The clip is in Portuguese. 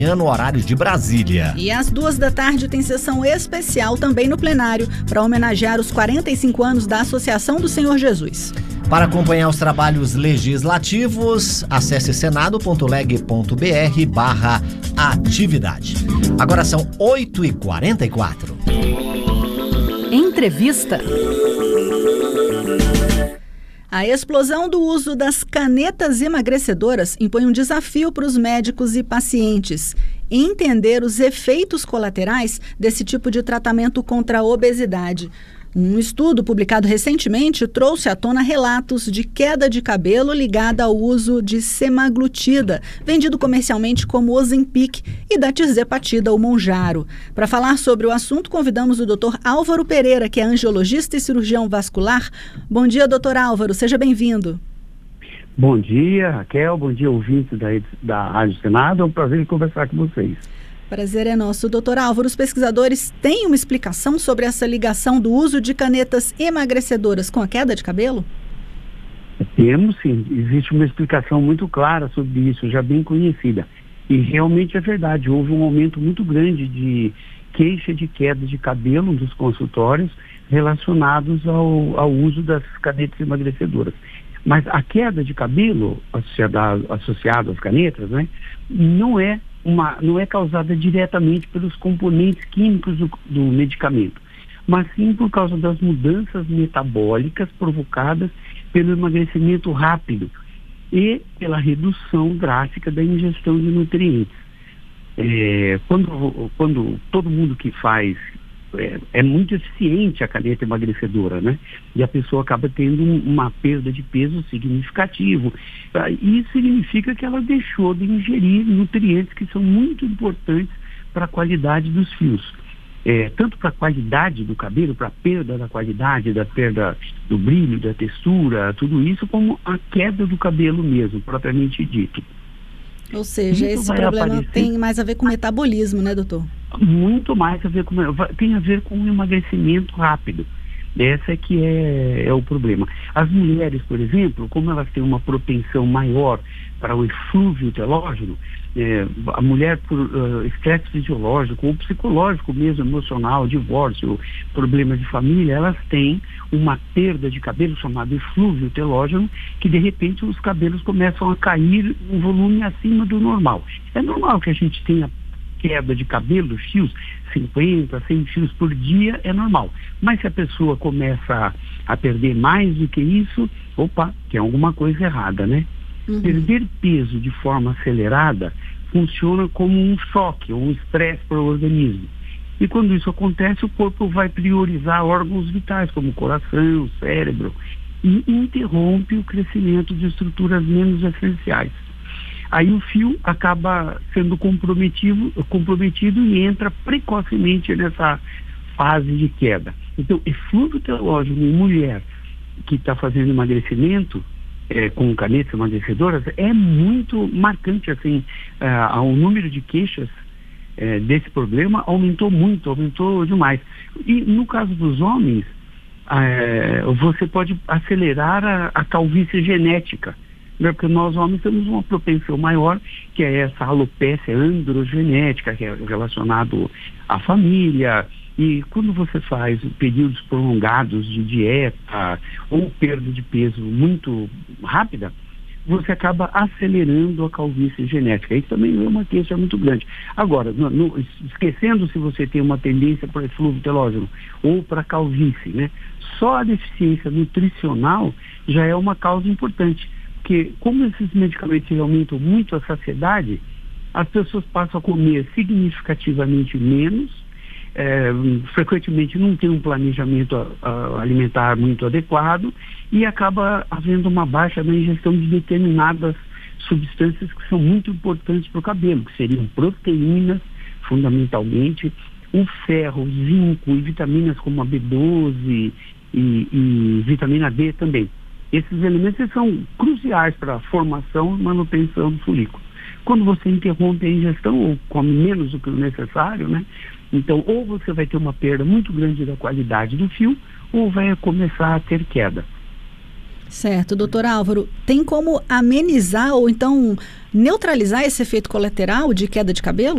no horário de Brasília. E às 14h tem sessão especial também no plenário para homenagear os 45 anos da Associação do Senhor Jesus. Para acompanhar os trabalhos legislativos, acesse senado.leg.br/atividade. Agora são 8h44. Entrevista. A explosão do uso das canetas emagrecedoras impõe um desafio para os médicos e pacientes: entender os efeitos colaterais desse tipo de tratamento contra a obesidade. Um estudo publicado recentemente trouxe à tona relatos de queda de cabelo ligada ao uso de semaglutida, vendido comercialmente como Ozempic, e da tirzepatida, ou Mounjaro. Para falar sobre o assunto, convidamos o Dr. Álvaro Pereira, que é angiologista e cirurgião vascular. Bom dia, Dr. Álvaro, seja bem-vindo. Bom dia, Raquel, bom dia, ouvintes da Rádio Senado, é um prazer conversar com vocês. Prazer é nosso. Doutor Álvaro, os pesquisadores têm uma explicação sobre essa ligação do uso de canetas emagrecedoras com a queda de cabelo? Temos sim, existe uma explicação muito clara sobre isso, já bem conhecida. E realmente é verdade, houve um aumento muito grande de queixa de queda de cabelo nos consultórios relacionados ao uso das canetas emagrecedoras. Mas a queda de cabelo associada às canetas, né, não é causada diretamente pelos componentes químicos do medicamento, mas sim por causa das mudanças metabólicas provocadas pelo emagrecimento rápido e pela redução drástica da ingestão de nutrientes. Quando todo mundo que faz é muito eficiente a caneta emagrecedora, né? E a pessoa acaba tendo uma perda de peso significativo. Isso significa que ela deixou de ingerir nutrientes que são muito importantes para a qualidade dos fios. Tanto para a qualidade do cabelo, para a perda da qualidade, da perda do brilho, da textura, tudo isso, como a queda do cabelo mesmo, propriamente dito. Ou seja, esse problema tem mais a ver com metabolismo, né, doutor? Muito mais a ver tem a ver com o emagrecimento rápido. Essa é que é o problema. As mulheres, por exemplo, como elas têm uma propensão maior para o eflúvio telógeno, a mulher por estresse fisiológico ou psicológico mesmo, emocional, divórcio, problemas de família, elas têm uma perda de cabelo chamada eflúvio telógeno, que de repente os cabelos começam a cair um volume acima do normal. É normal que a gente tenha queda de cabelo, fios, 50, 100 fios por dia, é normal. Mas se a pessoa começa a perder mais do que isso, tem alguma coisa errada, né? Uhum. Perder peso de forma acelerada funciona como um choque, um estresse para o organismo. E quando isso acontece, o corpo vai priorizar órgãos vitais, como o coração, o cérebro, e interrompe o crescimento de estruturas menos essenciais. Aí o fio acaba sendo comprometido e entra precocemente nessa fase de queda. Então, eflúvio telógeno em mulher que está fazendo emagrecimento com canetas emagrecedoras é muito marcante, assim, o número de queixas desse problema aumentou demais. E no caso dos homens, você pode acelerar a calvície genética, porque nós homens temos uma propensão maior, que é essa alopécia androgenética, que é relacionado à família. E quando você faz períodos prolongados de dieta ou perda de peso muito rápida, você acaba acelerando a calvície genética. Isso também é uma queixa muito grande. Agora, esquecendo se você tem uma tendência para eflúvio telógeno ou para calvície, né? Só a deficiência nutricional já é uma causa importante. Porque como esses medicamentos aumentam muito a saciedade, as pessoas passam a comer significativamente menos, frequentemente não tem um planejamento alimentar muito adequado e acaba havendo uma baixa na ingestão de determinadas substâncias que são muito importantes para o cabelo, que seriam proteínas, fundamentalmente, o ferro, o zinco e vitaminas como a B12 e vitamina D também. Esses elementos são cruciais para a formação e manutenção do folículo. Quando você interrompe a ingestão ou come menos do que o necessário, né? Então, ou você vai ter uma perda muito grande da qualidade do fio, ou vai começar a ter queda. Certo, doutor Álvaro, tem como amenizar ou então neutralizar esse efeito colateral de queda de cabelo?